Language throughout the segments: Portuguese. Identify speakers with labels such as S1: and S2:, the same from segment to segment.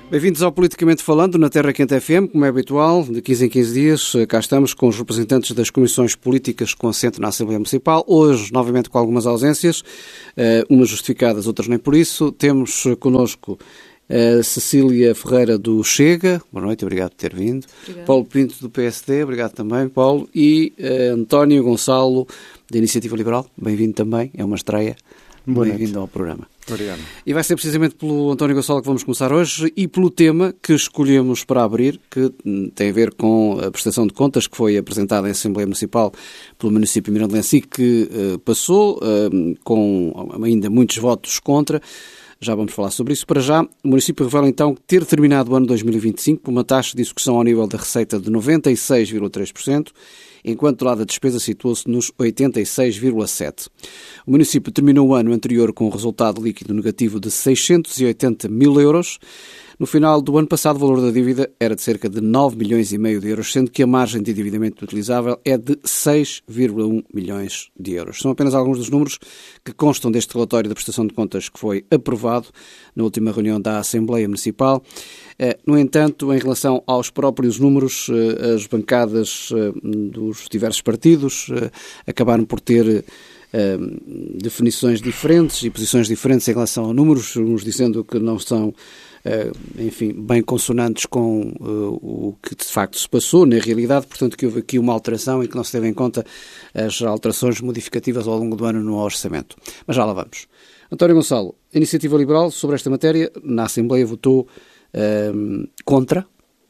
S1: Bem-vindos ao Politicamente Falando, na Terra Quente FM, como é habitual, de 15 em 15 dias, cá estamos com os representantes das comissões políticas com assento na Assembleia Municipal, hoje novamente com algumas ausências, umas justificadas, outras nem por isso. Temos connosco Cecília Ferreira do Chega, boa noite, obrigado por ter vindo. Obrigado. Paulo Pinto do PSD, obrigado também, Paulo, e António Gonçalo da Iniciativa Liberal, bem-vindo também, é uma estreia. Bem-vindo ao programa.
S2: Obrigado.
S1: E vai ser precisamente pelo António Gonçalo que vamos começar hoje e pelo tema que escolhemos para abrir, que tem a ver com a prestação de contas que foi apresentada em Assembleia Municipal pelo município Mirandelense e que passou com ainda muitos votos contra. Já vamos falar sobre isso. Para já, o município revela então ter terminado o ano 2025 com uma taxa de execução ao nível da receita de 96,3%, enquanto o lado da despesa situou-se nos 86,7%. O município terminou o ano anterior com um resultado líquido negativo de 680 mil euros. No final do ano passado, o valor da dívida era de cerca de 9 milhões e meio de euros, sendo que a margem de endividamento utilizável é de 6,1 milhões de euros. São apenas alguns dos números que constam deste relatório da prestação de contas que foi aprovado na última reunião da Assembleia Municipal. No entanto, em relação aos próprios números, as bancadas dos diversos partidos acabaram por ter definições diferentes e posições diferentes em relação a números, uns dizendo que não são bem consonantes com o que de facto se passou na realidade, portanto que houve aqui uma alteração e que não se teve em conta as alterações modificativas ao longo do ano no orçamento. Mas já lá vamos. António Gonçalo, a Iniciativa Liberal sobre esta matéria na Assembleia votou contra.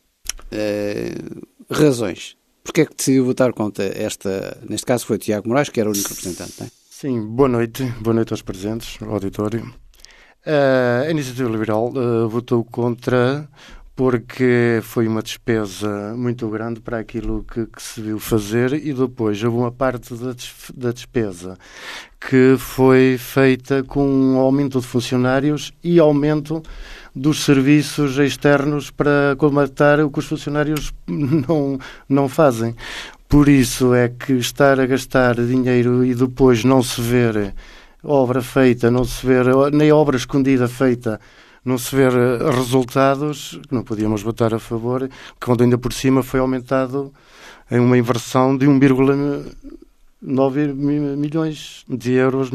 S1: Razões. Porquê é que decidiu votar contra esta? Neste caso foi o Tiago Moraes, que era o único representante, não é?
S2: Sim, boa noite aos presentes, ao auditório. A Iniciativa Liberal votou contra porque foi uma despesa muito grande para aquilo que se viu fazer e depois houve uma parte da despesa que foi feita com um aumento de funcionários e aumento dos serviços externos para colmatar o que os funcionários não fazem. Por isso é que estar a gastar dinheiro e depois não se ver obra feita, não se ver nem obra escondida feita, não se ver resultados, não podíamos votar a favor, quando ainda por cima foi aumentado em uma inversão de 1,9 milhões de euros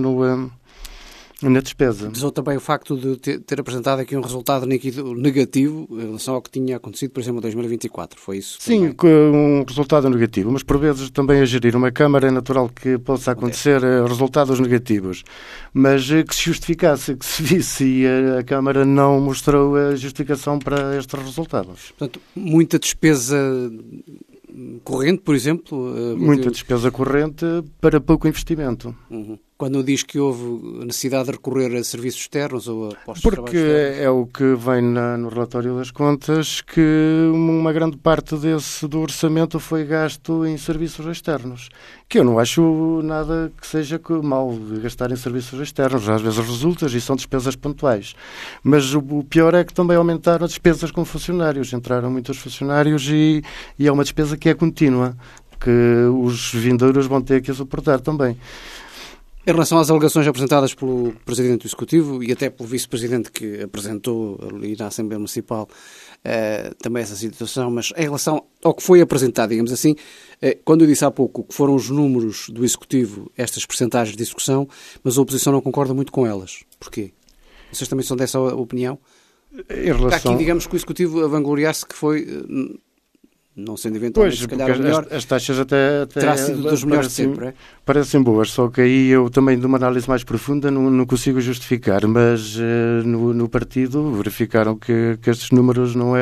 S2: na despesa.
S1: Pesou também o facto de ter apresentado aqui um resultado negativo em relação ao que tinha acontecido, por exemplo, em 2024, foi isso?
S2: Sim, um resultado negativo, mas por vezes também a gerir uma Câmara é natural que possa acontecer resultados negativos, mas que se justificasse, que se visse e a Câmara não mostrou a justificação para estes resultados.
S1: Portanto, muita despesa corrente, por exemplo?
S2: Muita despesa corrente para pouco investimento.
S1: Uhum. Quando diz que houve necessidade de recorrer a serviços externos ou a postos de trabalho
S2: externos? Porque é o que vem no relatório das contas, que uma grande parte do orçamento foi gasto em serviços externos, que eu não acho nada que seja mal gastar em serviços externos, às vezes resulta e são despesas pontuais. Mas o pior é que também aumentaram as despesas com funcionários, entraram muitos funcionários e é uma despesa que é contínua, que os vindouros vão ter que suportar também.
S1: Em relação às alegações apresentadas pelo Presidente do Executivo e até pelo Vice-Presidente que apresentou ali na Assembleia Municipal também essa situação, mas em relação ao que foi apresentado, digamos assim, quando eu disse há pouco que foram os números do Executivo, estas percentagens de execução, mas a oposição não concorda muito com elas. Porquê? Vocês também são dessa opinião? Está aqui, digamos, que o Executivo a vangloriar-se que foi... não sendo eventualmente, se calhar, o melhor,
S2: as taxas até
S1: terá sido dos melhores de sempre, é?
S2: Parecem boas, só que aí eu também, de uma análise mais profunda, não consigo justificar, mas no partido verificaram que estes números não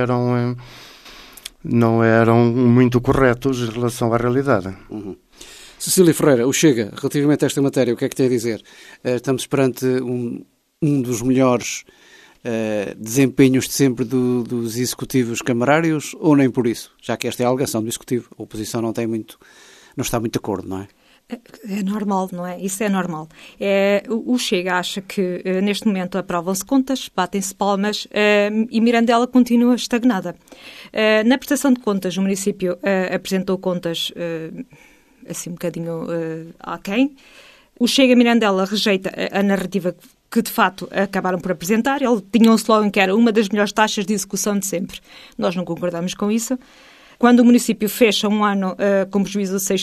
S2: eram muito corretos em relação à realidade.
S1: Uhum. Cecília Ferreira, o Chega, relativamente a esta matéria, o que é que tem a dizer? Estamos perante um dos melhores desempenhos de sempre dos executivos camarários ou nem por isso? Já que esta é a alegação do executivo, a oposição não está muito de acordo, não é?
S3: É normal, não é? Isso é normal. O Chega acha que neste momento aprovam-se contas, batem-se palmas e Mirandela continua estagnada. Na prestação de contas, o município apresentou contas assim um bocadinho aquém. O Chega Mirandela rejeita a narrativa que de facto acabaram por apresentar. Ele tinha um slogan que era uma das melhores taxas de execução de sempre. Nós não concordamos com isso. Quando o município fecha um ano com prejuízo de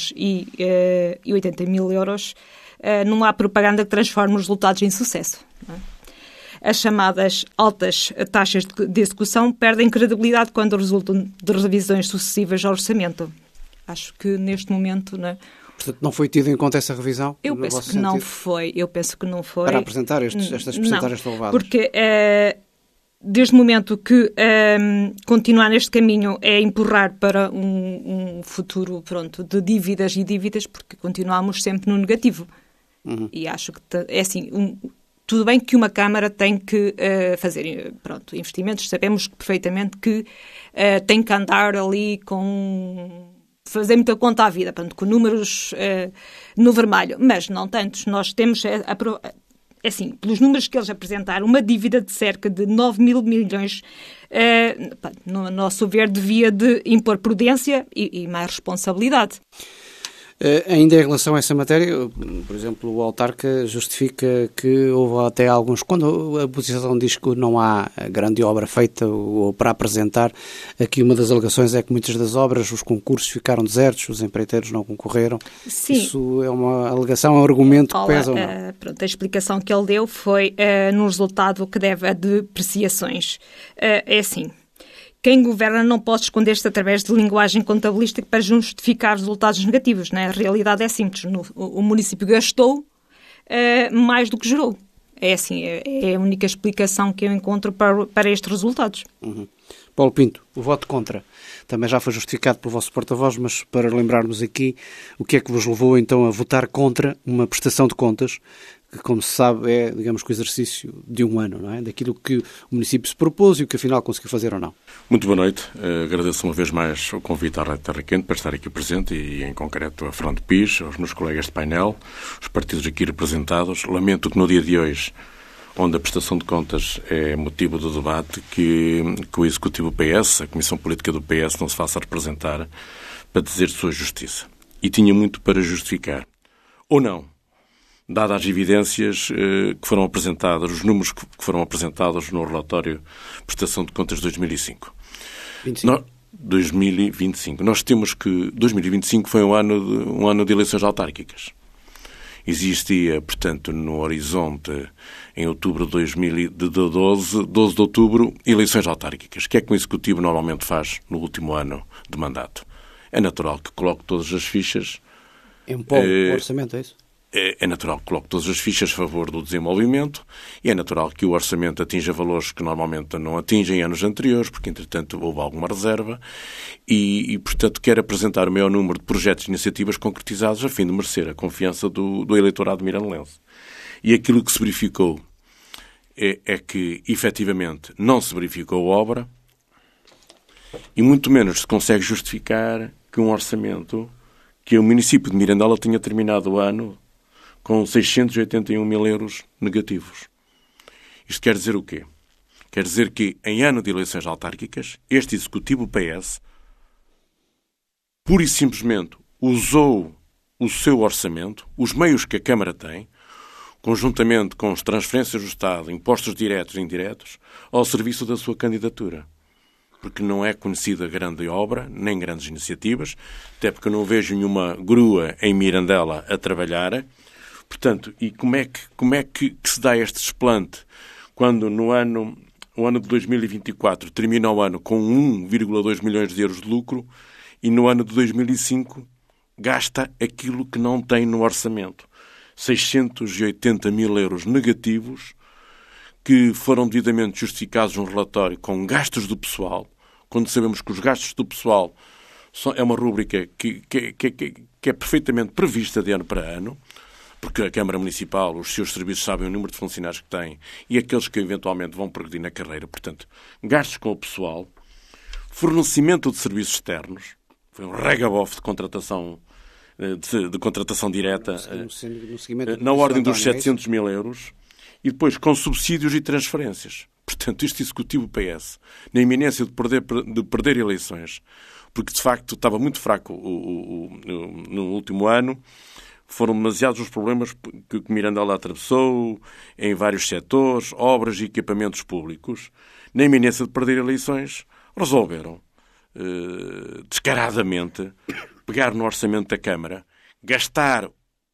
S3: 680 mil euros, não há propaganda que transforme os resultados em sucesso. Não é? As chamadas altas taxas de execução perdem credibilidade quando resultam de revisões sucessivas ao orçamento. Acho que neste momento... Não é?
S1: Portanto, não foi tido em conta essa revisão?
S3: Eu penso que não foi.
S1: Para apresentar estas percentagens tão elevadas?
S3: Porque desde o momento que continuar neste caminho é empurrar para um futuro de dívidas e dívidas, porque continuamos sempre no negativo. Uhum. E acho que é assim... Tudo bem que uma Câmara tem que fazer investimentos, sabemos perfeitamente que tem que andar ali fazer muita conta à vida, com números no vermelho, mas não tantos. Nós temos, pelos números que eles apresentaram, uma dívida de cerca de 9 mil milhões, no nosso ver, devia de impor prudência e mais responsabilidade.
S1: Ainda em relação a essa matéria, por exemplo, o autarca justifica que houve até alguns... Quando a oposição diz que não há grande obra feita ou para apresentar, aqui uma das alegações é que muitas das obras, os concursos ficaram desertos, os empreiteiros não concorreram. Sim. Isso é uma alegação, é um argumento que pesa ou não?
S3: A explicação que ele deu foi no resultado que deve a depreciações. É assim... Quem governa não pode esconder-se através de linguagem contabilística para justificar resultados negativos. Não é? A realidade é simples. O município gastou mais do que gerou. É assim, é a única explicação que eu encontro para estes resultados.
S1: Uhum. Paulo Pinto, o voto contra também já foi justificado pelo vosso porta-voz, mas para lembrarmos aqui, o que é que vos levou então a votar contra uma prestação de contas que, como se sabe, é, digamos, que o exercício de um ano, não é? Daquilo que o município se propôs e o que afinal conseguiu fazer ou não.
S4: Muito boa noite. Agradeço uma vez mais o convite à Rádio Terra Quente para estar aqui presente e, em concreto, a Fernando Pires, aos meus colegas de painel, os partidos aqui representados. Lamento que no dia de hoje, onde a prestação de contas é motivo do debate, que o Executivo PS, a Comissão Política do PS, não se faça representar para dizer sua justiça. E tinha muito para justificar. Ou não. Dadas as evidências que foram apresentadas, os números que foram apresentados no relatório Prestação de Contas de 2005. 2025. Nós temos que 2025 foi um ano de eleições autárquicas. Existia, portanto, no horizonte, em outubro de 12 de outubro, eleições autárquicas. O que é que o Executivo normalmente faz no último ano de mandato? É natural que coloque todas as fichas...
S1: Empolga o orçamento, é isso?
S4: É natural que coloque todas as fichas a favor do desenvolvimento e é natural que o orçamento atinja valores que normalmente não atingem em anos anteriores, porque, entretanto, houve alguma reserva e portanto, quer apresentar o maior número de projetos e iniciativas concretizados a fim de merecer a confiança do eleitorado mirandelense. E aquilo que se verificou é que, efetivamente, não se verificou obra e muito menos se consegue justificar que um orçamento, que o município de Mirandela tinha terminado o ano com 681 mil euros negativos. Isto quer dizer o quê? Quer dizer que, em ano de eleições autárquicas, este Executivo PS pura e simplesmente usou o seu orçamento, os meios que a Câmara tem, conjuntamente com as transferências do Estado, impostos diretos e indiretos, ao serviço da sua candidatura. Porque não é conhecida grande obra, nem grandes iniciativas, até porque eu não vejo nenhuma grua em Mirandela a trabalhar. Portanto, e como é que se dá este desplante quando no ano de 2024 termina o ano com 1,2 milhões de euros de lucro e no ano de 2005 gasta aquilo que não tem no orçamento? 680 mil euros negativos que foram devidamente justificados num relatório com gastos do pessoal, quando sabemos que os gastos do pessoal é uma rúbrica que é perfeitamente prevista de ano para ano, porque a Câmara Municipal, os seus serviços sabem o número de funcionários que têm e aqueles que eventualmente vão progredir na carreira. Portanto, gastos com o pessoal, fornecimento de serviços externos, foi um regabof de contratação direta, na ordem dos 700 mil euros, e depois com subsídios e transferências. Portanto, este Executivo PS, na iminência de perder eleições, porque de facto estava muito fraco no último ano, foram demasiados os problemas que Mirandela atravessou em vários setores, obras e equipamentos públicos. Na iminência de perder eleições, resolveram descaradamente pegar no orçamento da Câmara, gastar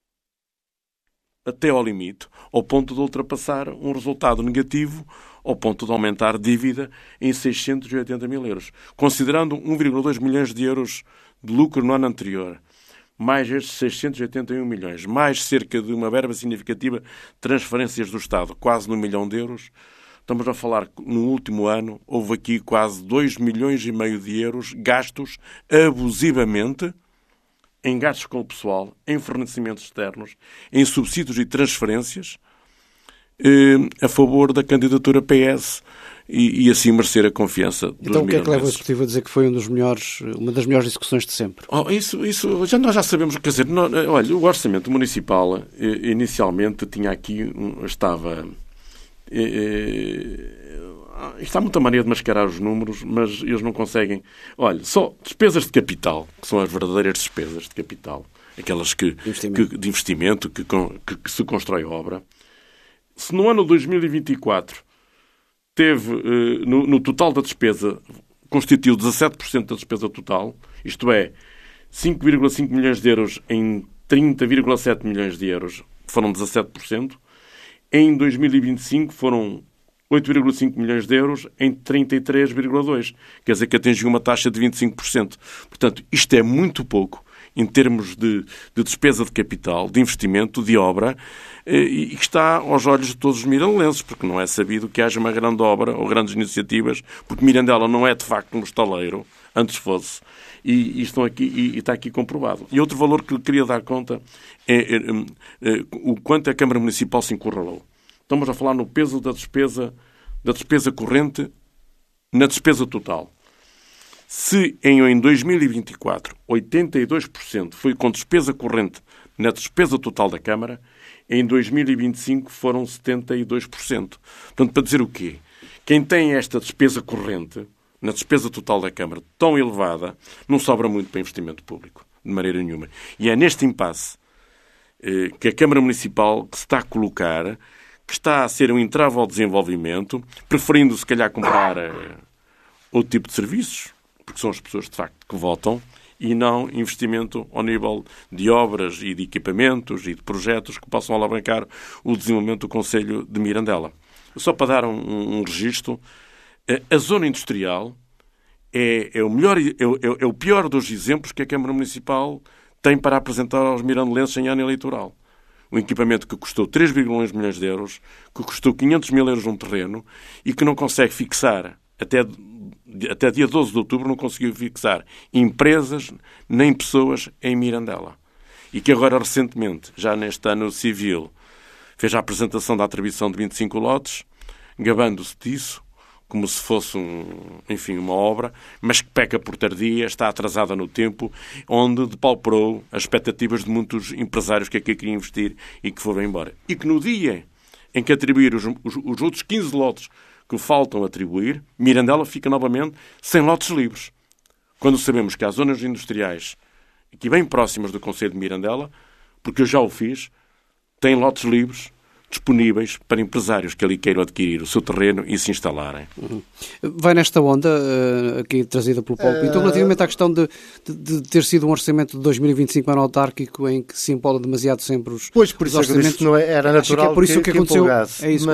S4: até ao limite, ao ponto de ultrapassar um resultado negativo, ao ponto de aumentar dívida em 680 mil euros. Considerando 1,2 milhões de euros de lucro no ano anterior, mais estes 681 milhões, mais cerca de uma verba significativa de transferências do Estado, quase 1 milhão de euros, estamos a falar que no último ano houve aqui quase 2,5 milhões de euros gastos abusivamente em gastos com o pessoal, em fornecimentos externos, em subsídios e transferências a favor da candidatura PS e assim merecer a confiança dos
S1: Então o que é que leva o
S4: mirandenses.
S1: Executivo a dizer que foi uma das melhores execuções de sempre?
S4: Nós já sabemos, quer dizer, olha, o orçamento municipal inicialmente tinha aqui, está muita maneira de mascarar os números, mas eles não conseguem. Olha, só despesas de capital, que são as verdadeiras despesas de capital, aquelas de investimento que se constrói obra. Se no ano 2024 teve, no total da despesa, constituiu 17% da despesa total, isto é, 5,5 milhões de euros em 30,7 milhões de euros, foram 17%. Em 2025 foram 8,5 milhões de euros em 33,2. Quer dizer que atingiu uma taxa de 25%. Portanto, isto é muito pouco em termos de despesa de capital, de investimento, de obra, e que está aos olhos de todos os mirandelenses, porque não é sabido que haja uma grande obra ou grandes iniciativas, porque Mirandela não é, de facto, um estaleiro, antes fosse, e está aqui comprovado. E outro valor que lhe queria dar conta é o quanto a Câmara Municipal se encurralou. Estamos a falar no peso da despesa corrente na despesa total. Se em 2024 82% foi com despesa corrente na despesa total da Câmara, em 2025 foram 72%. Portanto, para dizer o quê? Quem tem esta despesa corrente na despesa total da Câmara tão elevada, não sobra muito para investimento público, de maneira nenhuma. E é neste impasse que a Câmara Municipal se está a colocar, que está a ser um entrave ao desenvolvimento, preferindo, se calhar, comprar outro tipo de serviços, porque são as pessoas, de facto, que votam, e não investimento ao nível de obras e de equipamentos e de projetos que possam alavancar o desenvolvimento do Concelho de Mirandela. Só para dar um registro, a zona industrial é o pior dos exemplos que a Câmara Municipal tem para apresentar aos mirandelenses em ano eleitoral. Um equipamento que custou 3,1 milhões de euros, que custou 500 mil euros um terreno e que não consegue fixar, até dia 12 de outubro, não conseguiu fixar empresas nem pessoas em Mirandela. E que agora, recentemente, já neste ano civil, fez a apresentação da atribuição de 25 lotes, gabando-se disso, como se fosse uma obra, mas que peca por tardia, está atrasada no tempo, onde depauperou as expectativas de muitos empresários que aqui queriam investir e que foram embora. E que no dia em que atribuir os outros 15 lotes que faltam atribuir, Mirandela fica novamente sem lotes livres. Quando sabemos que há zonas industriais aqui bem próximas do Concelho de Mirandela, porque eu já o fiz, têm lotes livres disponíveis para empresários que ali queiram adquirir o seu terreno e se instalarem.
S1: Vai nesta onda, aqui trazida pelo Paulo Pinto, relativamente à questão de ter sido um orçamento de 2025 ano autárquico em que se empola demasiado sempre os
S2: Pois, por isso
S1: orçamentos.
S2: Não era natural
S1: que é por isso que aconteceu.
S2: É isso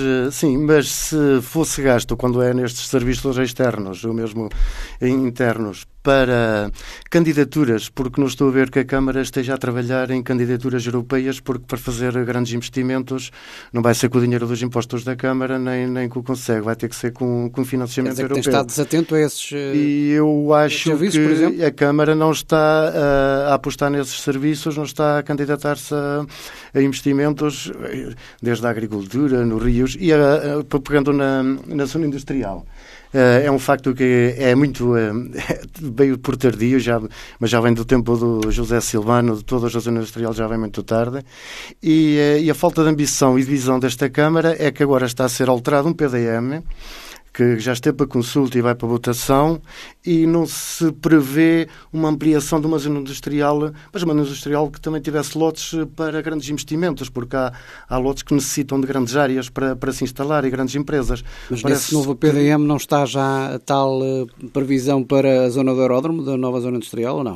S2: mas se fosse gasto quando é nestes serviços externos, ou mesmo internos, para candidaturas, porque não estou a ver que a Câmara esteja a trabalhar em candidaturas europeias, porque para fazer grandes investimentos não vai ser com o dinheiro dos impostos da Câmara, nem com o Conselho, vai ter que ser com financiamento europeu.
S1: Tem estado desatento a esses
S2: e eu acho
S1: serviços,
S2: que
S1: por exemplo?
S2: A Câmara não está a apostar nesses serviços, não está a candidatar-se a investimentos desde a agricultura, nos rios, e pegando na zona industrial. É um facto que é muito... veio por tardio, mas já vem do tempo do José Silvano, de toda a zona industrial já vem muito tarde. E a falta de ambição e de visão desta Câmara é que agora está a ser alterado um PDM que já esteve para consulta e vai para votação, e não se prevê uma ampliação de uma zona industrial, mas uma zona industrial que também tivesse lotes para grandes investimentos, porque há lotes que necessitam de grandes áreas para se instalar e grandes empresas.
S1: Mas nesse novo PDM não está já a tal previsão para a zona do aeródromo, da nova zona industrial, ou não?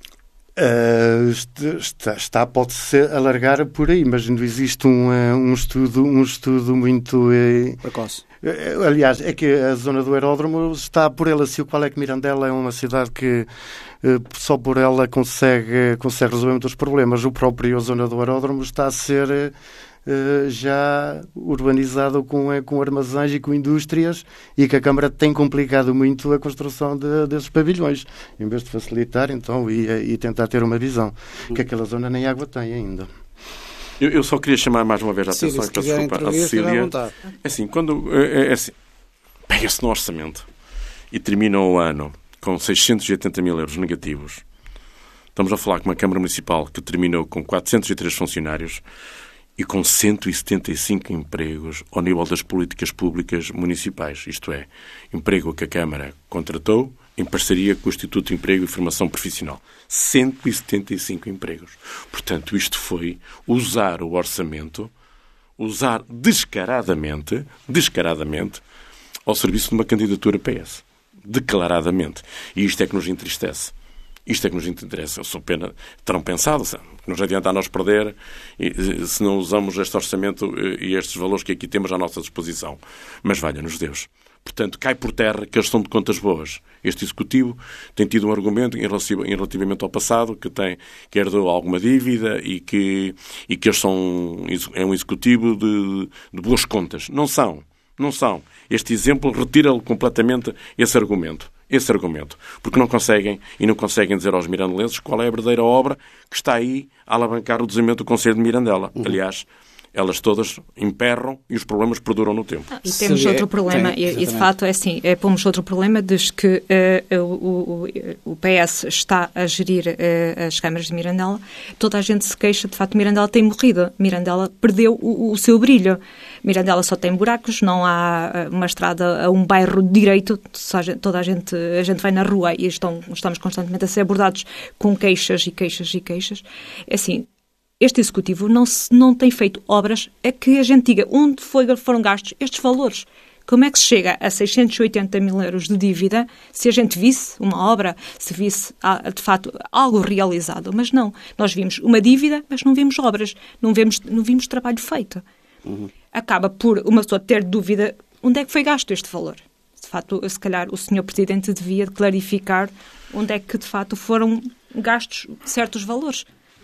S2: Pode-se alargar por aí, mas não existe um estudo muito
S1: precoce.
S2: Aliás, é que a zona do aeródromo está por ela. Se o qual é que Mirandela é uma cidade que só por ela consegue resolver muitos problemas. O próprio a zona do aeródromo está a ser já urbanizado com armazéns e com indústrias, e que a Câmara tem complicado muito a construção desses pavilhões, em vez de facilitar então e tentar ter uma visão, que aquela zona nem água tem ainda.
S4: Eu só queria chamar mais uma vez a atenção,
S1: se quiser
S4: à Cecília.
S1: É
S4: assim, quando pega-se no orçamento e termina o ano com 680 mil euros negativos, estamos a falar com uma Câmara Municipal que terminou com 403 funcionários e com 175 empregos ao nível das políticas públicas municipais. Isto é, emprego que a Câmara contratou em parceria com o Instituto de Emprego e Formação Profissional. 175 empregos. Portanto, isto foi usar o orçamento, usar descaradamente, ao serviço de uma candidatura PS. Declaradamente. E isto é que nos entristece. Isto é que nos interessa. Eu sou pena. Terão pensado, que nos adianta a nós perder se não usamos este orçamento e estes valores que aqui temos à nossa disposição. Mas valha-nos Deus. Portanto, cai por terra que eles são de contas boas. Este Executivo tem tido um argumento relativamente ao passado, que herdou alguma dívida e que eles é um Executivo de boas contas. Não são. Este exemplo retira-lhe completamente esse argumento, porque não conseguem dizer aos mirandelenses qual é a verdadeira obra que está aí a alavancar o desenvolvimento do Concelho de Mirandela. Aliás, elas todas emperram e os problemas perduram no tempo.
S3: E temos outro problema, e de facto é assim, pomos outro problema, diz que o PS está a gerir as câmaras de Mirandela. Toda a gente se queixa, de facto, Mirandela tem morrido. Mirandela perdeu o seu brilho. Mirandela só tem buracos, não há uma estrada a um bairro direito. A gente vai na rua e estamos constantemente a ser abordados com queixas. É assim, este Executivo não tem feito obras a que a gente diga onde foram gastos estes valores. Como é que se chega a 680 mil euros de dívida se a gente visse uma obra, se visse, de facto, algo realizado? Mas não. Nós vimos uma dívida, mas não vimos obras. Não vimos trabalho feito. Acaba por uma pessoa ter dúvida onde é que foi gasto este valor. De facto, se calhar o Sr. Presidente devia clarificar onde é que, de facto, foram gastos certos valores.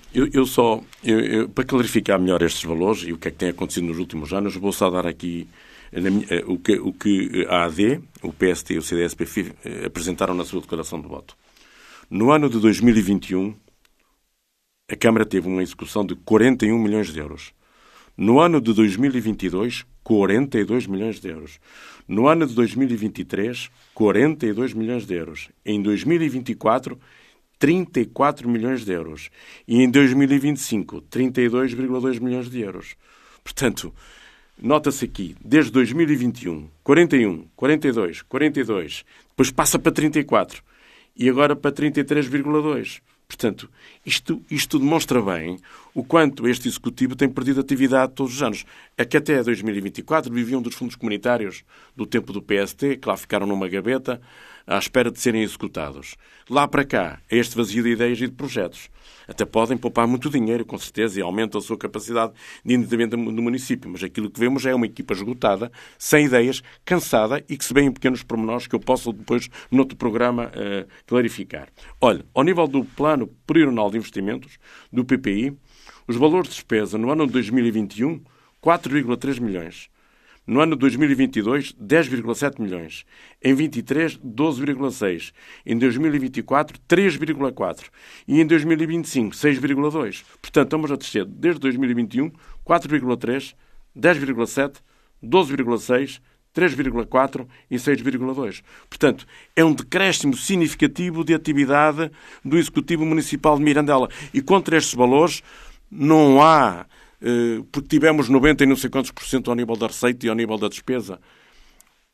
S4: Para clarificar melhor estes valores e o que é que tem acontecido nos últimos anos, vou só dar aqui o que a AD, o PST e o CDS-PFI apresentaram na sua declaração de voto. No ano de 2021, a Câmara teve uma execução de 41 milhões de euros. No ano de 2022, 42 milhões de euros. No ano de 2023, 42 milhões de euros. Em 2024, 34 milhões de euros. E em 2025, 32,2 milhões de euros. Portanto, nota-se aqui, desde 2021, 41, 42, 42, depois passa para 34 e agora para 33,2. Portanto, isto demonstra bem o quanto este Executivo tem perdido atividade todos os anos. É que até 2024 viviam dos fundos comunitários do tempo do PST, que lá ficaram numa gaveta, à espera de serem executados. Lá para cá, é este vazio de ideias e de projetos. Até podem poupar muito dinheiro, com certeza, e aumentam a sua capacidade de endividamento do município. Mas aquilo que vemos é uma equipa esgotada, sem ideias, cansada e que se vê em pequenos pormenores que eu posso depois, noutro programa, clarificar. Olha, ao nível do Plano Plurianual de Investimentos, do PPI, os valores de despesa no ano de 2021, 4,3 milhões. No ano de 2022, 10,7 milhões. Em 23, 12,6. Em 2024, 3,4. E em 2025, 6,2. Portanto, estamos a descer desde 2021, 4,3, 10,7, 12,6, 3,4 e 6,2. Portanto, é um decréscimo significativo de atividade do Executivo Municipal de Mirandela. E contra estes valores não há... porque tivemos 90 e não sei quantos por cento ao nível da receita e ao nível da despesa.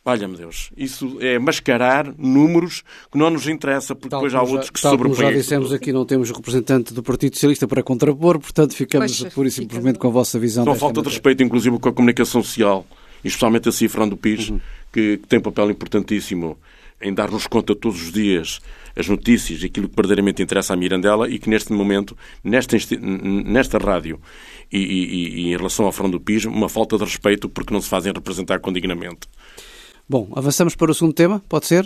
S4: Valha-me Deus. Isso é mascarar números que não nos interessa, porque depois há outros que se sobrepõem.
S1: Como já dissemos aqui, não temos representante do Partido Socialista para contrapor, portanto ficamos pura e simplesmente com a vossa visão.
S4: Não falta de respeito, inclusive, com a comunicação social, e especialmente a Cifrão do PIS, que tem um papel importantíssimo em dar-nos conta todos os dias as notícias e aquilo que verdadeiramente interessa à Mirandela, e que neste momento, nesta rádio e em relação ao Frão do PIS, uma falta de respeito porque não se fazem representar com dignamente.
S1: Bom, avançamos para o segundo tema, pode ser?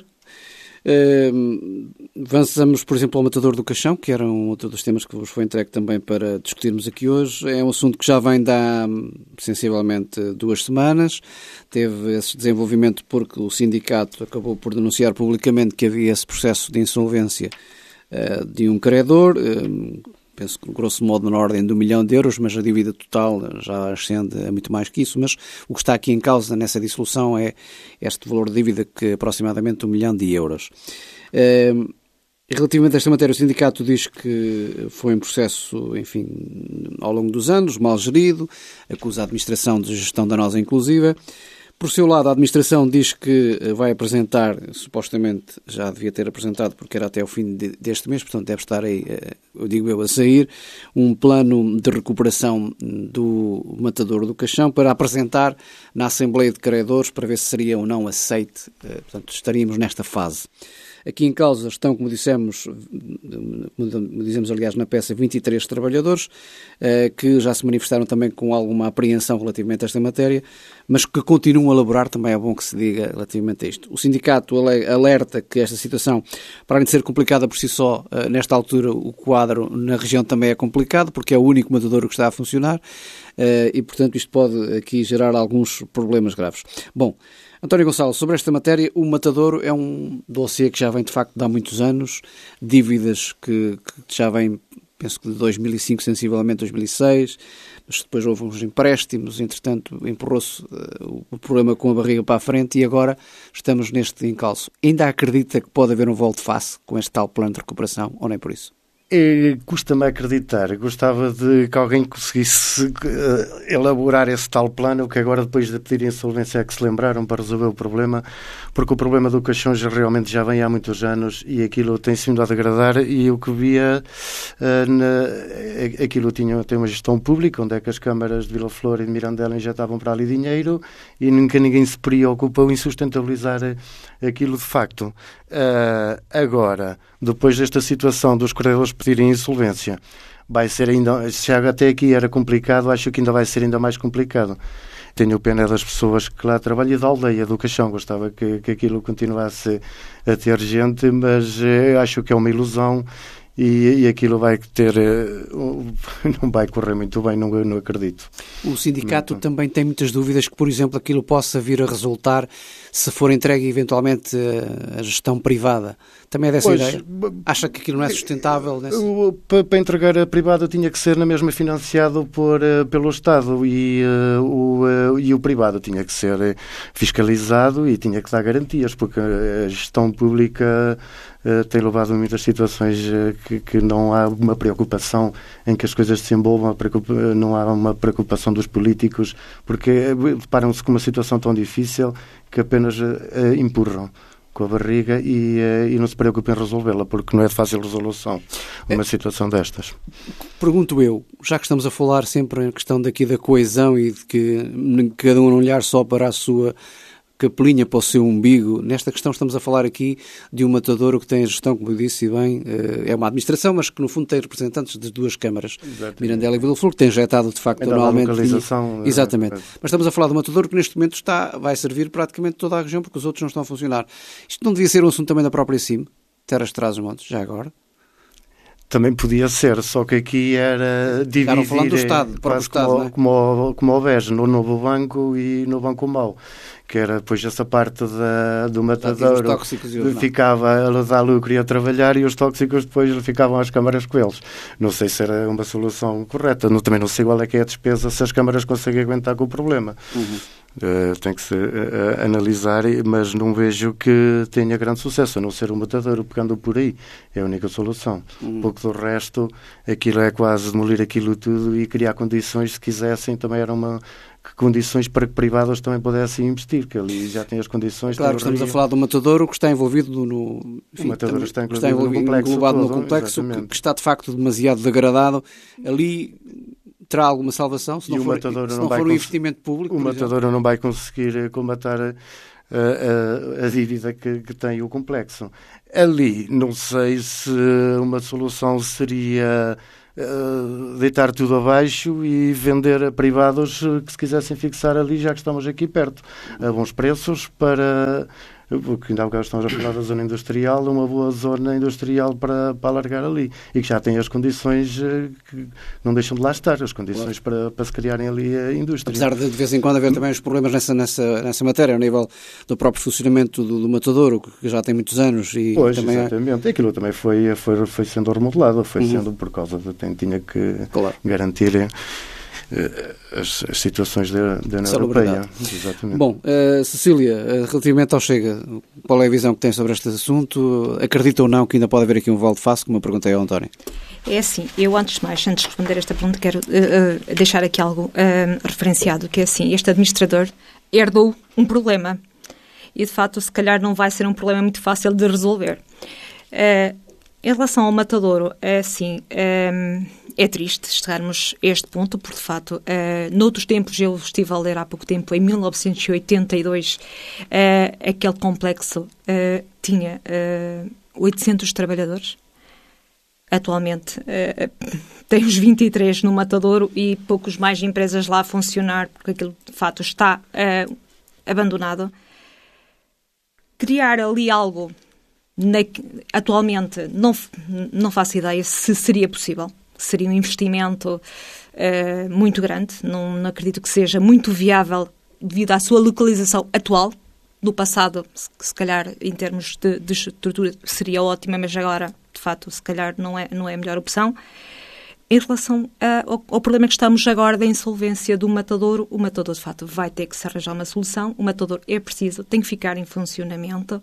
S1: Avançamos, por exemplo, ao Matador do Caixão, que era um outro dos temas que vos foi entregue também para discutirmos aqui hoje. É um assunto que já vem de há sensivelmente 2 semanas. Teve esse desenvolvimento porque o sindicato acabou por denunciar publicamente que havia esse processo de insolvência de um credor. Penso que, grosso modo, na ordem de 1 milhão de euros, mas a dívida total já ascende a muito mais que isso. Mas o que está aqui em causa nessa dissolução é este valor de dívida, que é aproximadamente 1 milhão de euros. Relativamente a esta matéria, o sindicato diz que foi um processo, enfim, ao longo dos anos, mal gerido, acusa a administração de gestão danosa inclusiva. Por seu lado, a administração diz que vai apresentar, supostamente já devia ter apresentado, porque era até o fim deste mês, portanto deve estar aí, a sair, um plano de recuperação do Matador do Caixão para apresentar na Assembleia de Credores para ver se seria ou não aceite. Portanto, estaríamos nesta fase. Aqui em causa estão, como dizemos aliás na peça, 23 trabalhadores que já se manifestaram também com alguma apreensão relativamente a esta matéria, mas que continuam a elaborar, também é bom que se diga relativamente a isto. O sindicato alerta que esta situação, para além de ser complicada por si só, nesta altura o quadro na região também é complicado, porque é o único matadouro que está a funcionar e, portanto, isto pode aqui gerar alguns problemas graves. Bom, António Gonçalo, sobre esta matéria, o Matadouro é um dossiê que já vem, de facto, de há muitos anos, dívidas que já vêm, penso que de 2005, sensivelmente 2006, mas depois houve uns empréstimos, entretanto empurrou-se o problema com a barriga para a frente e agora estamos neste encalço. Ainda acredita que pode haver um volte-face com este tal plano de recuperação, ou nem por isso?
S2: Custa-me acreditar. Gostava de que alguém conseguisse elaborar esse tal plano, que agora, depois de pedir insolvência, é que se lembraram para resolver o problema, porque o problema do Caixão realmente já vem há muitos anos e aquilo tem-se vindo a degradar, e o que via aquilo tem uma gestão pública, onde é que as câmaras de Vila Flor e de Mirandela injetavam para ali dinheiro e nunca ninguém se preocupou em sustentabilizar aquilo de facto. Agora, depois desta situação dos credores pedirem insolvência, vai ser ainda, se já até aqui era complicado, acho que ainda vai ser ainda mais complicado. Tenho pena das pessoas que lá trabalham e da aldeia do Caixão. Gostava que aquilo continuasse a ter gente, mas acho que é uma ilusão e aquilo vai ter, não vai correr muito bem, não acredito.
S1: O sindicato também tem muitas dúvidas que, por exemplo, aquilo possa vir a resultar se for entregue eventualmente a gestão privada. Também é dessa ideia? Acha que aquilo não é sustentável?
S2: Para entregar a privada tinha que ser na mesma financiado pelo Estado e o privado tinha que ser fiscalizado e tinha que dar garantias, porque a gestão pública tem levado a muitas situações que não há uma preocupação em que as coisas se envolvam, não há uma preocupação dos políticos, porque deparam-se com uma situação tão difícil que apenas empurram com a barriga e não se preocupem em resolvê-la, porque não é de fácil resolução uma situação destas.
S1: Pergunto eu, já que estamos a falar sempre em questão daqui da coesão e de que cada um não olhar só para a sua capelinha, para o seu umbigo, nesta questão estamos a falar aqui de um matadouro que tem a gestão, como eu disse, e bem, é uma administração, mas que no fundo tem representantes de 2 câmaras, exatamente. Mirandela e Vila Flor, que tem injetado de facto anualmente. Exatamente. Mas estamos a falar de um matadouro que neste momento vai servir praticamente toda a região, porque os outros não estão a funcionar. Isto não devia ser um assunto também da própria CIM, Terras de Trás-os-Montes, já agora?
S2: Também podia ser, só que aqui era dividir...
S1: Estavam falando do Estado, próprio Estado, não é?
S2: Como o BES, no Novo Banco e no Banco Mau, que era depois essa parte do matadouro, ficava a dar lucro e a trabalhar, e os tóxicos depois ficavam às câmaras com eles. Não sei se era uma solução correta, também não sei qual é que é a despesa, se as câmaras conseguem aguentar com o problema. Tem que se analisar, mas não vejo que tenha grande sucesso, a não ser o matadouro, pegando por aí. É a única solução. Pouco do resto, aquilo é quase demolir aquilo tudo e criar condições, se quisessem, também era condições para que privados também pudessem investir, que ali já tem as condições.
S1: Claro que estamos a falar do matadouro que está envolvido no... Enfim,
S2: o matadouro está
S1: englobado no complexo que está de facto demasiado degradado. Ali terá alguma salvação, se não for um investimento público.
S2: O matadouro não vai conseguir combatar a dívida que tem o complexo. Ali, não sei se uma solução seria deitar tudo abaixo e vender a privados que se quisessem fixar ali, já que estamos aqui perto, a bons preços, para... Porque ainda há bocado estamos a falar da zona industrial, uma boa zona industrial para alargar ali, e que já tem as condições que não deixam de lá estar, as condições para se criarem ali a indústria.
S1: Apesar de vez em quando haver também os problemas nessa matéria, ao nível do próprio funcionamento do matadouro, que já tem muitos anos. E
S2: pois,
S1: também
S2: exatamente. Aquilo também foi sendo remodelado, sendo por causa de tinha que garantir as situações da União Europeia. Exatamente.
S1: Bom, Cecília, relativamente ao Chega, qual é a visão que tem sobre este assunto? Acredita ou não que ainda pode haver aqui um volte-face, como eu perguntei ao António?
S3: É assim, eu antes de responder esta pergunta, quero deixar aqui algo referenciado, que é assim, este administrador herdou um problema e, de facto, se calhar não vai ser um problema muito fácil de resolver. Em relação ao matadouro, é assim... É triste chegarmos a este ponto, porque, de facto, noutros tempos, eu estive a ler há pouco tempo, em 1982, aquele complexo tinha 800 trabalhadores. Atualmente tem os 23 no matadouro e poucos mais empresas lá a funcionar, porque aquilo, de facto, está abandonado. Criar ali algo, atualmente, não faço ideia se seria possível. Seria um investimento muito grande. Não acredito que seja muito viável devido à sua localização atual. No passado, se calhar, em termos de estrutura, seria ótima, mas agora, de facto, se calhar não é a melhor opção. Em relação ao problema que estamos agora da insolvência do matadouro, o matadouro, de facto, vai ter que se arranjar uma solução. O matadouro é preciso, tem que ficar em funcionamento.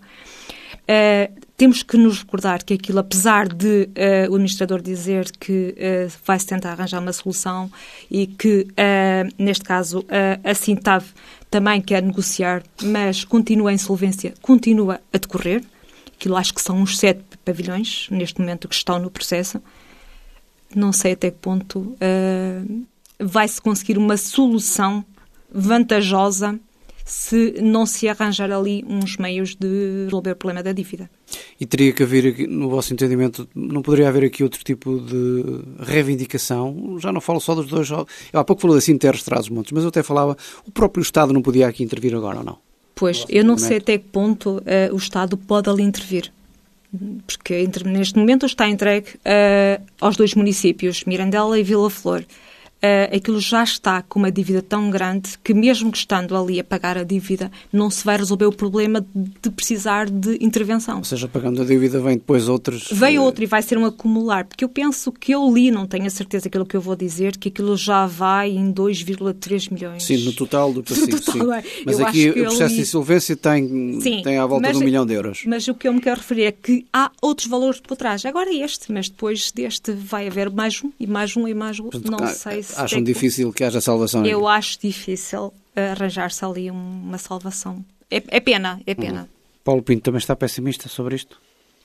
S3: Temos que nos recordar que aquilo, apesar de o administrador dizer que vai-se tentar arranjar uma solução e que, neste caso, a Sintav também quer negociar, mas continua a insolvência, continua a decorrer. Aquilo acho que são uns 7 pavilhões, neste momento, que estão no processo. Não sei até que ponto vai-se conseguir uma solução vantajosa se não se arranjar ali uns meios de resolver o problema da dívida.
S1: E teria que haver, no vosso entendimento, não poderia haver aqui outro tipo de reivindicação? Já não falo só dos dois. Eu há pouco falou assim, Terres Trás-os-Montes, mas eu até falava, o próprio Estado não podia aqui intervir agora ou não?
S3: Pois, eu não sei até que ponto o Estado pode ali intervir. Porque neste momento está entregue aos 2 municípios, Mirandela e Vila Flor. Aquilo já está com uma dívida tão grande que, mesmo que estando ali a pagar a dívida, não se vai resolver o problema de precisar de intervenção.
S1: Ou seja, pagando a dívida vem depois outros...
S3: Vem outro e vai ser um acumular, porque eu penso que eu li, não tenho a certeza daquilo que eu vou dizer, que aquilo já vai em 2,3 milhões.
S1: Sim, no total do passivo, sim. Mas eu aqui o processo de insolvência tem à volta de 1 milhão de euros.
S3: Mas o que eu me quero referir é que há outros valores por trás. Agora mas depois deste vai haver mais um, e mais um, e mais um.
S1: Portanto,
S3: não sei se...
S1: Acham difícil que haja salvação?
S3: Eu acho difícil arranjar-se ali uma salvação. É pena.
S1: Paulo Pinto também está pessimista sobre isto?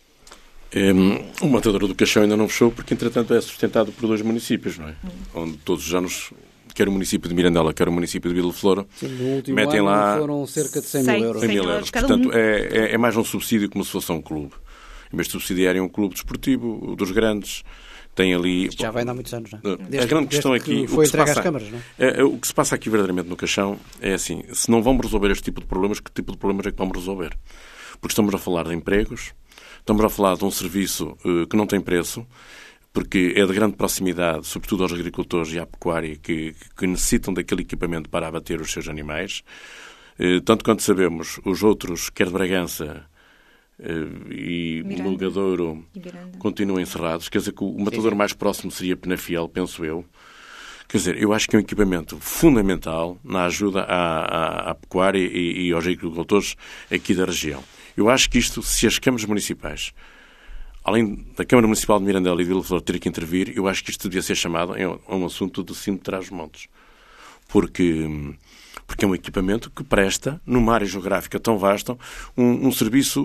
S4: O matadouro do Caixão ainda não fechou porque, entretanto, é sustentado por 2 municípios, não é? Onde todos os anos, quer o município de Mirandela, quer o município de Vila Flor, metem lá...
S1: foram cerca de 100 mil euros.
S4: 100 mil euros. Portanto, é mais um subsídio como se fosse um clube. Em vez de subsidiarem um clube desportivo, dos grandes... Tem ali...
S1: Isto já vai há muitos anos, não é?
S4: A grande questão aqui...
S1: Foi entregue às câmaras, não
S4: é? O que se passa aqui verdadeiramente no Caixão é assim, se não vamos resolver este tipo de problemas, que tipo de problemas é que vamos resolver? Porque estamos a falar de empregos, estamos a falar de um serviço que não tem preço, porque é de grande proximidade, sobretudo aos agricultores e à pecuária, que necessitam daquele equipamento para abater os seus animais. Tanto quanto sabemos, os outros, quer de Bragança... e Lugadouro continuam encerrados. Quer dizer que o matadouro mais próximo seria Penafiel, penso eu, Quer dizer, eu acho que é um equipamento fundamental na ajuda à pecuária e aos agricultores aqui da região. Eu acho que isto, se as câmaras municipais, além da Câmara Municipal de Mirandela e de Vila Flor ter que intervir, eu acho que isto devia ser chamado a um assunto do Cimo de Trás-os-Montes. Porque é um equipamento que presta, numa área geográfica tão vasta, um serviço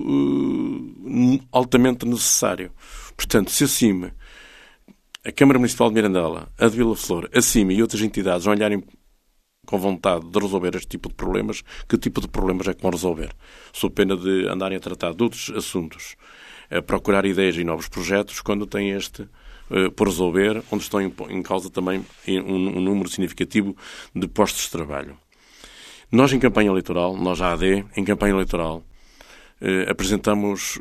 S4: altamente necessário. Portanto, se acima a Câmara Municipal de Mirandela, a de Vila Flor, a CIMA e outras entidades olharem com vontade de resolver este tipo de problemas, que tipo de problemas é que vão resolver? Sob pena de andarem a tratar de outros assuntos, a procurar ideias e novos projetos, quando têm este por resolver, onde estão em causa também um número significativo de postos de trabalho. Nós, em campanha eleitoral, nós, a AD, em campanha eleitoral, apresentamos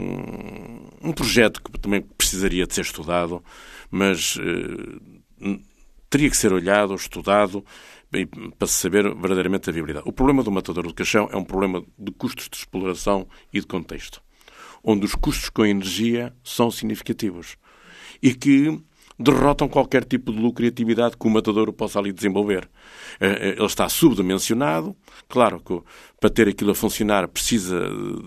S4: um projeto que também precisaria de ser estudado, mas teria que ser olhado, estudado, para se saber verdadeiramente a viabilidade. O problema do matadouro do Caixão é um problema de custos de exploração e de contexto, onde os custos com a energia são significativos e que derrotam qualquer tipo de lucratividade que o matadouro possa ali desenvolver. Ele está subdimensionado. Claro que para ter aquilo a funcionar precisa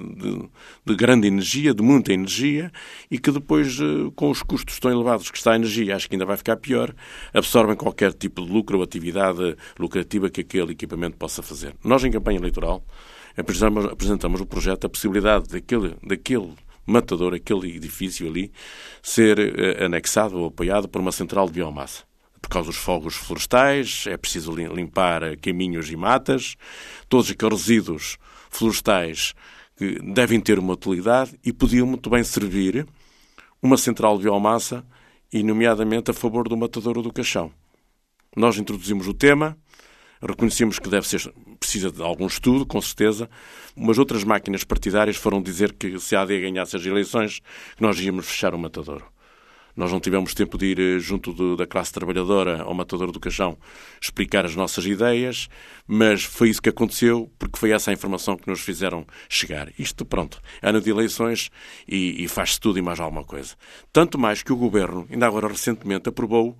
S4: de grande energia, de muita energia, e que depois, com os custos tão elevados que está a energia, acho que ainda vai ficar pior, absorvem qualquer tipo de lucro ou atividade lucrativa que aquele equipamento possa fazer. Nós, em campanha eleitoral, apresentamos o projeto, a possibilidade daquele matadouro, aquele edifício ali, ser anexado ou apoiado por uma central de biomassa. Por causa dos fogos florestais, é preciso limpar caminhos e matas, todos aqueles resíduos florestais que devem ter uma utilidade e podiam muito bem servir uma central de biomassa, e nomeadamente a favor do matadouro do Caixão. Nós introduzimos o tema, reconhecemos que precisa de algum estudo, com certeza, mas outras máquinas partidárias foram dizer que se a AD ganhasse as eleições, que nós íamos fechar o matadouro. Nós não tivemos tempo de ir junto da classe trabalhadora ao matadouro do Caixão explicar as nossas ideias, mas foi isso que aconteceu, porque foi essa a informação que nos fizeram chegar. Isto, pronto, ano de eleições e faz-se tudo e mais alguma coisa. Tanto mais que o Governo, ainda agora recentemente, aprovou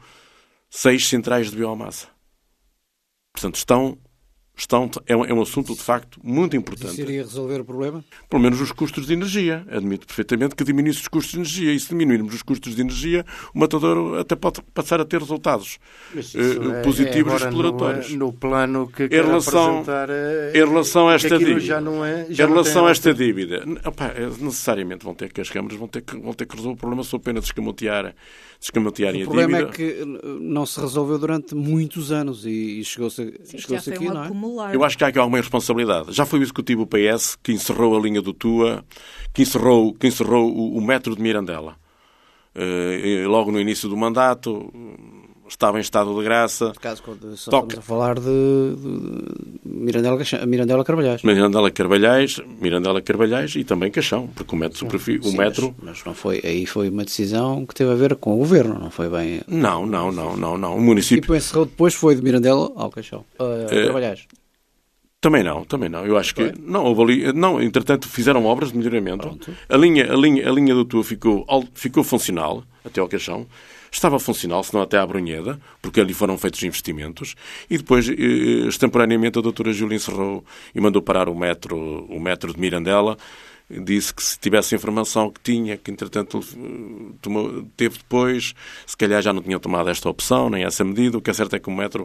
S4: 6 centrais de biomassa. Portanto, é um assunto, de facto, muito importante.
S1: Isso iria resolver o problema?
S4: Pelo menos os custos de energia. Admito perfeitamente que diminuísse os custos de energia. E se diminuirmos os custos de energia, o matadouro até pode passar a ter resultados positivos e exploratórios.
S2: No plano que
S4: quer apresentar... Em relação a esta dívida... Em relação a esta dívida... necessariamente as câmaras vão ter que resolver o problema, sob pena de escamotearem a dívida.
S1: O problema é que não se resolveu durante muitos anos e chegou-se aqui, não é?
S4: Eu acho que há aqui alguma irresponsabilidade. Já foi o Executivo PS que encerrou a linha do Tua, que encerrou o metro de Mirandela. Logo no início do mandato, estava em estado de graça.
S1: Por caso, quando estamos a falar de Mirandela Carvalhais.
S4: Mirandela Carvalhais e também Caixão, porque o metro...
S1: Mas não foi, aí foi uma decisão que teve a ver com o Governo, não foi bem...
S4: Não. O município...
S1: E encerrou depois foi de Mirandela ao Caixão. Carvalhais.
S4: Também não. Eu acho que... Não, houve ali... Não, entretanto, fizeram obras de melhoramento. Pronto. A linha do Tua ficou funcional, até ao Caixão. Estava funcional, se não até à Brunheda, porque ali foram feitos investimentos. E depois, extemporaneamente, a doutora Júlia encerrou e mandou parar o metro de Mirandela. Disse que se tivesse a informação que tinha, que entretanto teve depois, se calhar já não tinha tomado esta opção, nem essa medida. O que é certo é que o metro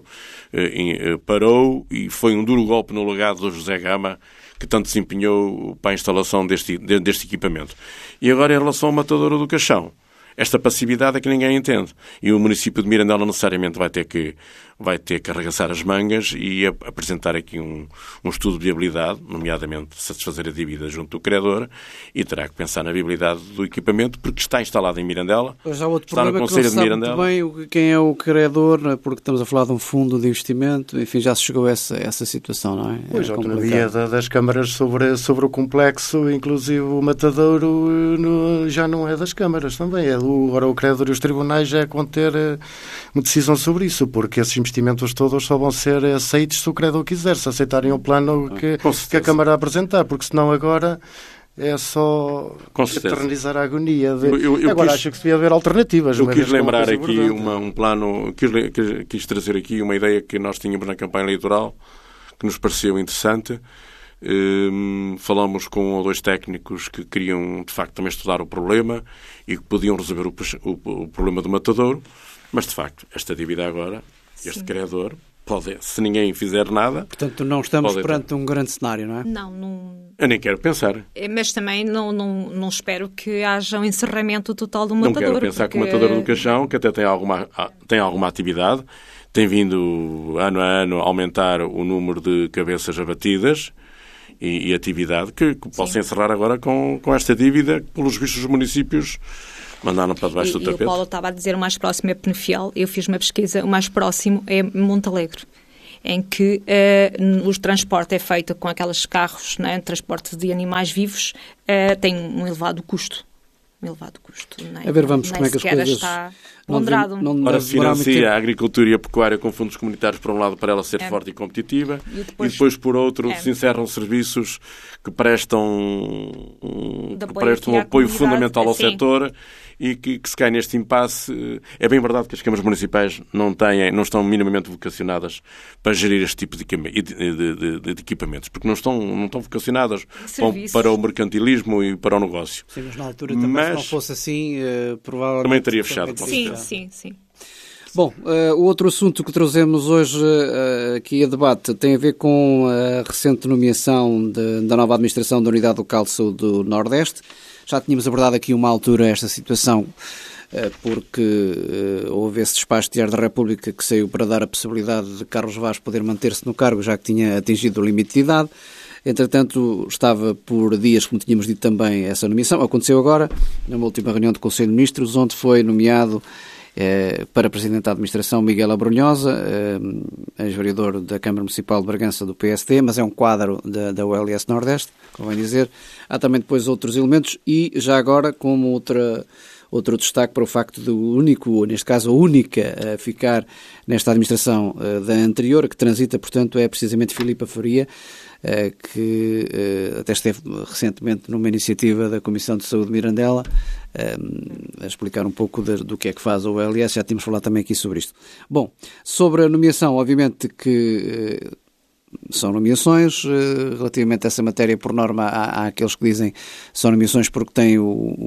S4: parou e foi um duro golpe no legado do José Gama, que tanto se empenhou para a instalação deste equipamento. E agora, em relação ao matadouro do Caixão, esta passividade é que ninguém entende. E o município de Mirandela necessariamente vai ter que arregaçar as mangas e apresentar aqui um estudo de viabilidade, nomeadamente satisfazer a dívida junto do credor, e terá que pensar na viabilidade do equipamento, porque está instalado em Mirandela.
S1: Mas há outro problema, no Conselho de Mirandela. Bem quem é o credor, porque estamos a falar de um fundo de investimento, enfim, já se chegou a essa situação, não é?
S2: Pois, a autonomia das câmaras sobre o complexo, inclusive o matadouro, já não é das câmaras também, agora o credor e os tribunais já é conter uma decisão sobre isso, porque esses investimentos todos só vão ser aceitos se o credor quiser, se aceitarem o plano que a Câmara apresentar, porque senão agora é só eternizar a agonia.
S4: Agora
S2: acho que se devia haver alternativas.
S4: Eu quis lembrar aqui um plano, quis trazer aqui uma ideia que nós tínhamos na campanha eleitoral, que nos pareceu interessante. Falamos com 2 técnicos que queriam, de facto, também estudar o problema e que podiam resolver o problema do matadouro, mas, de facto, esta dívida agora, este credor, pode, se ninguém fizer nada...
S1: Portanto, não estamos perante um grande cenário, não é?
S3: Não.
S4: Eu nem quero pensar.
S3: Mas também não espero que haja um encerramento total do matadouro.
S4: Não quero pensar que o matadouro do Caixão, que até tem alguma atividade, tem vindo, ano a ano, a aumentar o número de cabeças abatidas e atividade, que possa encerrar agora com esta dívida, que, pelos vistos, os municípios mandaram para debaixo do tapete.
S3: E o Paulo estava a dizer o mais próximo é Penafiel. Eu fiz uma pesquisa, o mais próximo é Montalegre, em que o transporte é feito com aqueles carros, né, transporte de animais vivos, tem um elevado custo.
S1: A ver, vamos, como é que as coisas...
S3: está ponderado.
S4: Ora, financia a agricultura e a pecuária com fundos comunitários, por um lado, para ela ser forte e competitiva, e depois, por outro, se encerram serviços que prestam um apoio fundamental ao setor e que se cai neste impasse. É bem verdade que as câmaras municipais não estão minimamente vocacionadas para gerir este tipo de equipamentos, porque não estão vocacionadas para o mercantilismo e para o negócio.
S1: Sim, mas na altura também, se não fosse assim, provavelmente...
S4: Também teria fechado.
S3: Sim.
S1: Bom, o outro assunto que trazemos hoje aqui a debate tem a ver com a recente nomeação da nova administração da Unidade Local de Saúde do Nordeste. Já tínhamos abordado aqui uma altura esta situação, porque houve esse despacho de Diário da República que saiu para dar a possibilidade de Carlos Vaz poder manter-se no cargo, já que tinha atingido o limite de idade. Entretanto, estava por dias, como tínhamos dito também, essa nomeação. Aconteceu agora, numa última reunião do Conselho de Ministros, onde foi nomeado para Presidente da Administração Miguel Abrunhosa, ex-vereador da Câmara Municipal de Bragança do PSD, mas é um quadro da ULS Nordeste, convém dizer. Há também depois outros elementos e já agora como outro destaque para o facto do único, neste caso a única a ficar nesta administração da anterior, que transita, portanto, é precisamente Filipa Faria, que até esteve recentemente numa iniciativa da Comissão de Saúde de Mirandela a explicar um pouco do que é que faz a ULS. Já tínhamos falado também aqui sobre isto. Bom, sobre a nomeação, obviamente que são nomeações, relativamente a essa matéria, por norma, há aqueles que dizem que são nomeações porque têm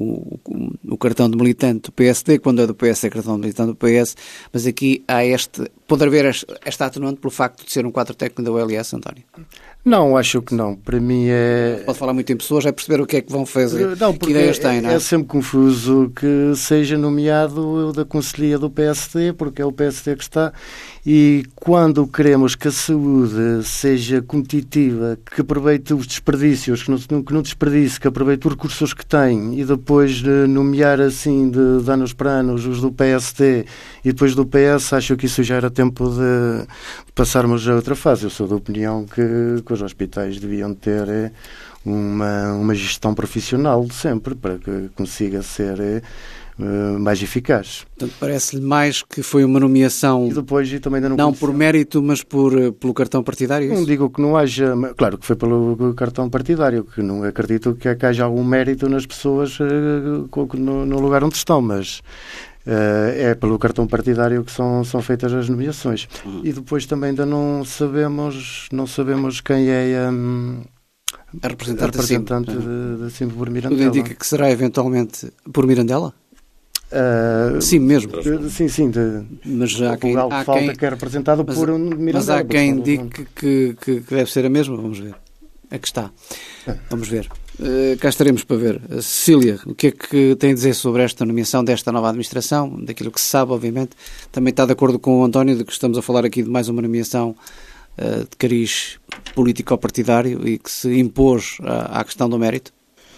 S1: o cartão de militante do PSD, quando é do PS é cartão de militante do PS, mas aqui há pode haver esta atenuante pelo facto de ser um quadro técnico da ULS, António?
S2: Não, acho que não. Para mim é...
S1: Pode falar muito em pessoas, é perceber o que é que vão fazer,
S2: não,
S1: que ideias têm, não é?
S2: É sempre confuso que seja nomeado da Conselhia do PSD, porque é o PSD que está, e quando queremos que a saúde seja competitiva, que aproveite os desperdícios, que não desperdice, que aproveite os recursos que tem, e depois de nomear assim de anos para anos os do PSD e depois do PS, acho que isso já era tempo de passarmos a outra fase. Eu sou da opinião que os hospitais deviam ter uma gestão profissional sempre, para que consiga ser mais eficaz.
S1: Portanto, parece-lhe mais que foi uma nomeação
S2: e também
S1: não por mérito, mas pelo cartão partidário?
S2: Não digo que não haja, claro que foi pelo cartão partidário, que não acredito que haja algum mérito nas pessoas no lugar onde estão, mas é pelo cartão partidário que são feitas as nomeações. E depois também ainda não sabemos quem é a representante da CIM por Mirandela.
S1: Tudo indica que será eventualmente por Mirandela? Sim, mesmo.
S2: Sim.
S1: Mas há quem
S2: falta que é representado por Mirandela.
S1: Mas há quem indique que deve ser a mesma. Vamos ver. Aqui está. Vamos ver. Cá estaremos para ver. Cecília, o que é que tem a dizer sobre esta nomeação desta nova administração? Daquilo que se sabe, obviamente. Também está de acordo com o António de que estamos a falar aqui de mais uma nomeação de cariz político-partidário e que se impôs à questão do mérito?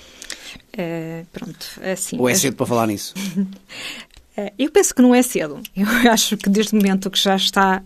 S3: Pronto, assim...
S1: Ou é cedo para falar nisso?
S3: Eu penso que não é cedo. Eu acho que desde o momento que já está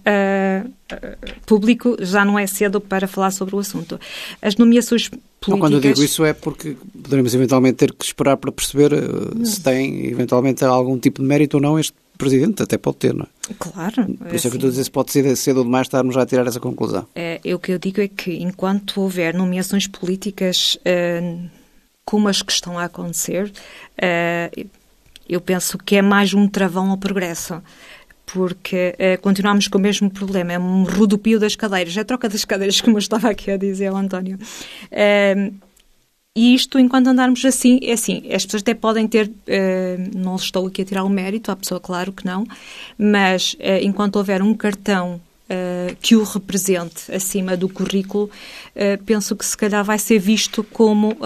S3: público, já não é cedo para falar sobre o assunto. As nomeações políticas...
S1: Quando eu digo isso é porque poderemos eventualmente ter que esperar para perceber se tem eventualmente algum tipo de mérito ou não este Presidente, até pode ter, não é?
S3: Claro.
S1: Por isso é que eu estou a dizer, se pode ser cedo ou demais estarmos já a tirar essa conclusão.
S3: O que eu digo é que enquanto houver nomeações políticas como as que estão a acontecer, eu penso que é mais um travão ao progresso. Porque continuamos com o mesmo problema, é um rodopio das cadeiras, é a troca das cadeiras, como eu estava aqui a dizer ao António. E isto, enquanto andarmos assim, é assim, as pessoas até podem ter, não estou aqui a tirar o mérito, à pessoa, claro que não, mas enquanto houver um cartão que o represente acima do currículo, penso que se calhar vai ser visto como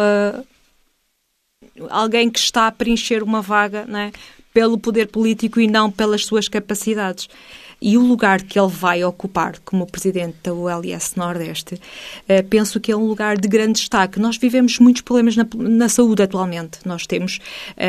S3: alguém que está a preencher uma vaga, não é? Pelo poder político e não pelas suas capacidades. E o lugar que ele vai ocupar como presidente da OLS Nordeste, penso que é um lugar de grande destaque. Nós vivemos muitos problemas na saúde atualmente. Nós temos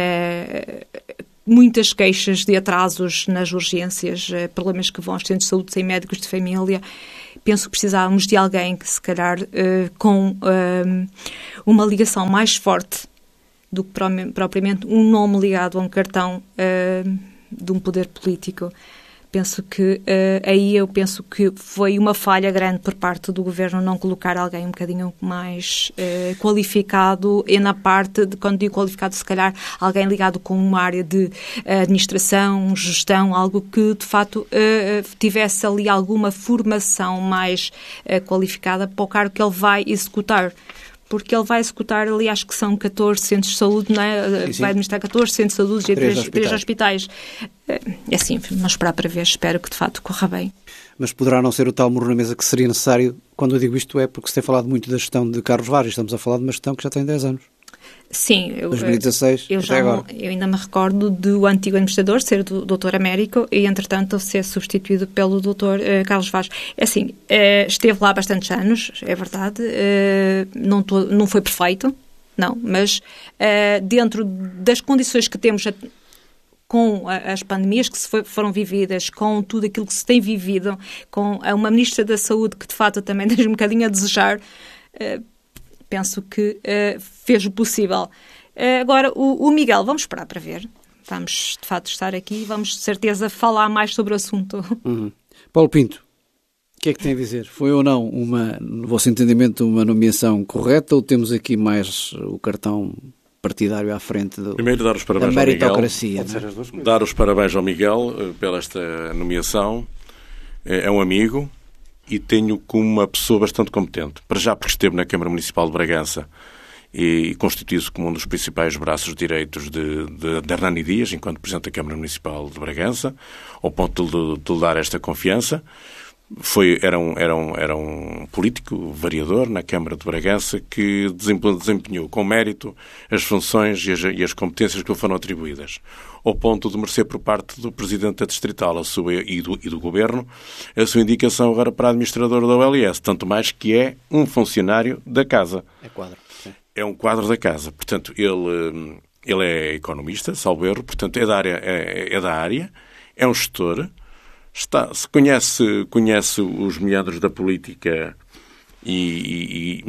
S3: muitas queixas de atrasos nas urgências, problemas que vão aos centros de saúde sem médicos de família. Penso que precisávamos de alguém que, se calhar, com uma ligação mais forte do que propriamente um nome ligado a um cartão de um poder político. Penso que eu penso que foi uma falha grande por parte do governo não colocar alguém um bocadinho mais qualificado, e na parte de, quando digo qualificado, se calhar alguém ligado com uma área de administração, gestão, algo que de facto tivesse ali alguma formação mais qualificada para o cargo que ele vai executar. Porque ele vai executar ali, acho que são 14 centros de saúde, não é?
S1: Sim, sim.
S3: Vai administrar 14 centros de saúde e 3 hospitais. É assim, vamos esperar para ver, espero que de facto corra bem.
S1: Mas poderá não ser o tal muro na mesa que seria necessário. Quando eu digo isto é porque se tem falado muito da gestão de Carlos Vaz, estamos a falar de uma gestão que já tem 10 anos.
S3: Sim,
S1: 2016, até agora.
S3: Eu ainda me recordo do antigo administrador ser do Dr. Américo e, entretanto, ser substituído pelo Dr. Carlos Vaz. É assim, esteve lá há bastantes anos, é verdade, não foi perfeito, não, mas dentro das condições que temos com as pandemias que foram vividas, com tudo aquilo que se tem vivido, com uma Ministra da Saúde que, de fato, também deixa um bocadinho a desejar, penso que fez o possível. Agora, o Miguel, vamos esperar para ver. Vamos, de facto, estar aqui e vamos, de certeza, falar mais sobre o assunto.
S1: Paulo Pinto, o que é que tem a dizer? Foi ou não, no vosso entendimento, uma nomeação correta, ou temos aqui mais o cartão partidário à frente
S4: Primeiro, dar os parabéns
S1: da meritocracia?
S4: Dar os parabéns ao Miguel pela esta nomeação. É um amigo e tenho como uma pessoa bastante competente. Para já porque esteve na Câmara Municipal de Bragança e constituiu-se como um dos principais braços direitos de Hernani Dias, enquanto Presidente da Câmara Municipal de Bragança, ao ponto de lhe dar esta confiança. Era um político variador na Câmara de Bragança que desempenhou com mérito as funções e as competências que lhe foram atribuídas, ao ponto de merecer por parte do Presidente da Distrital e do Governo a sua indicação agora para administrador da OLS, tanto mais que é um funcionário da Casa.
S1: É quadro. Sim.
S4: É um quadro da Casa. Portanto, ele é economista, salvo erro, portanto é da área, é um gestor, se conhece os meandros da política e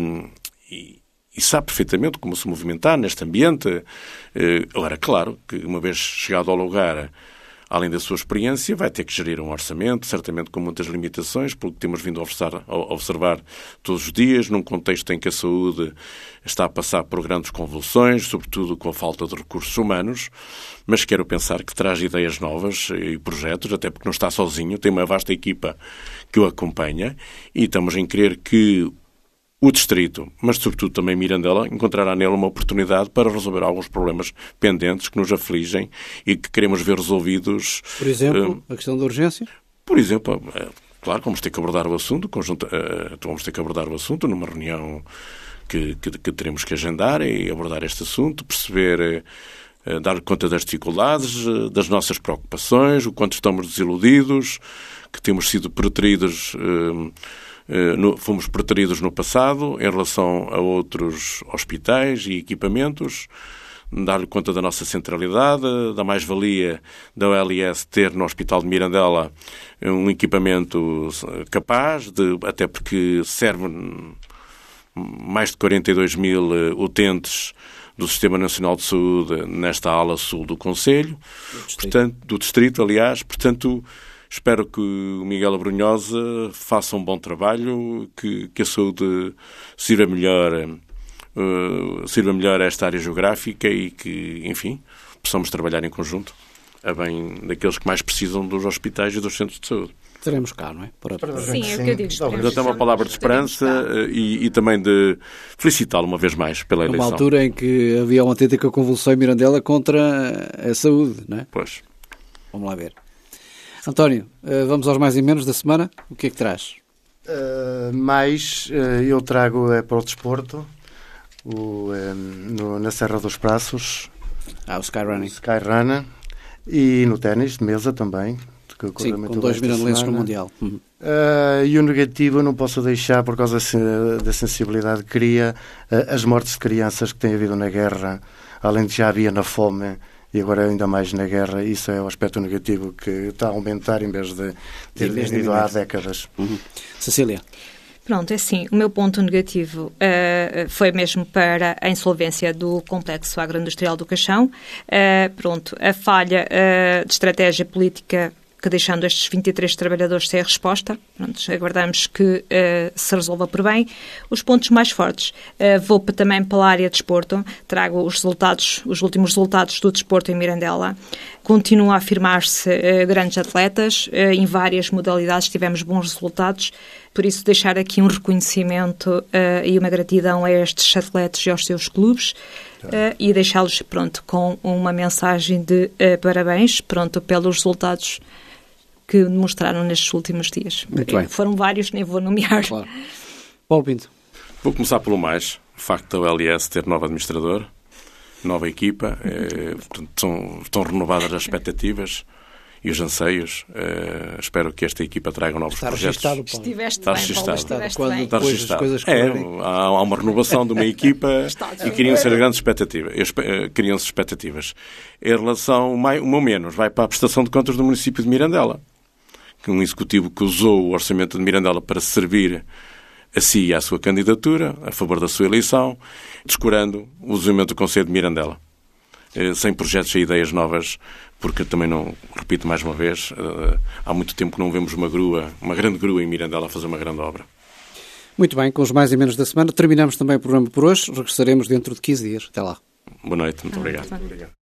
S4: sabe perfeitamente como se movimentar neste ambiente. Agora, claro que uma vez chegado ao lugar, além da sua experiência, vai ter que gerir um orçamento, certamente com muitas limitações, pelo que temos vindo a observar todos os dias, num contexto em que a saúde está a passar por grandes convulsões, sobretudo com a falta de recursos humanos, mas quero pensar que traz ideias novas e projetos, até porque não está sozinho, tem uma vasta equipa que o acompanha, e estamos em crer que o Distrito, mas sobretudo também Mirandela, encontrará nele uma oportunidade para resolver alguns problemas pendentes que nos afligem e que queremos ver resolvidos.
S1: Por exemplo, a questão da urgência?
S4: Por exemplo, claro que vamos ter que abordar o assunto, vamos ter que abordar o assunto numa reunião que teremos que agendar e abordar este assunto, perceber, dar conta das dificuldades, das nossas preocupações, o quanto estamos desiludidos, que temos sido preteridos. Fomos preteridos no passado em relação a outros hospitais e equipamentos, dar-lhe conta da nossa centralidade, da mais-valia da OLS ter no Hospital de Mirandela um equipamento capaz, até porque serve mais de 42 mil utentes do Sistema Nacional de Saúde nesta ala sul do Conselho, do Distrito, aliás. Portanto, espero que o Miguel Abrunhosa faça um bom trabalho, que a saúde sirva melhor sirva melhor esta área geográfica e que, enfim, possamos trabalhar em conjunto a bem daqueles que mais precisam dos hospitais e dos centros de saúde.
S1: Teremos cá, não é?
S3: Sim, é o que eu digo.
S4: Portanto, é uma palavra de esperança e também de felicitá-lo uma vez mais pela eleição.
S1: Uma altura em que havia uma autêntica convulsão em Mirandela contra a saúde, não é?
S4: Pois.
S1: Vamos lá ver. António, vamos aos mais e menos da semana. O que é que traz?
S2: Eu trago para o desporto, na Serra dos Praços.
S1: O Skyrunning.
S2: Skyrunning. E no ténis de mesa também.
S1: Sim, com 2 mirandelenses no Mundial.
S2: E o negativo eu não posso deixar, por causa da sensibilidade que cria, as mortes de crianças que tem havido na guerra, além de já havia na fome e agora ainda mais na guerra. Isso é o aspecto negativo que está a aumentar em vez de ter vindo há décadas.
S1: Cecília.
S3: Pronto, é assim, o meu ponto negativo foi mesmo para a insolvência do Complexo Agroindustrial do Caixão. A falha de estratégia política que deixando estes 23 trabalhadores sem a resposta. Pronto, aguardamos que se resolva por bem. Os pontos mais fortes. Vou também pela área de desporto. Trago os últimos resultados do desporto em Mirandela. Continua a afirmar-se grandes atletas. Em várias modalidades tivemos bons resultados. Por isso, deixar aqui um reconhecimento e uma gratidão a estes atletas e aos seus clubes. E deixá-los, com uma mensagem de parabéns, pelos resultados que demonstraram nestes últimos dias.
S1: Muito bem.
S3: Foram vários, nem vou nomear.
S1: Claro. Paulo Pinto.
S4: Vou começar pelo mais. O facto da LS ter novo administrador, nova equipa. Estão renovadas as expectativas e os anseios. Espero que esta equipa traga novos projetos.
S3: Está registado.
S4: Há uma renovação de uma equipa e criam-se grandes expectativas. Em relação, o meu menos, vai para a prestação de contas do município de Mirandela. Que um executivo que usou o orçamento de Mirandela para servir a si e à sua candidatura, a favor da sua eleição, descurando o usamento do Conselho de Mirandela. Sem projetos e ideias novas, porque também não, repito mais uma vez, há muito tempo que não vemos uma grande grua em Mirandela a fazer uma grande obra.
S1: Muito bem, com os mais e menos da semana, terminamos também o programa por hoje. Regressaremos dentro de 15 dias. Até lá.
S4: Boa noite, muito obrigado.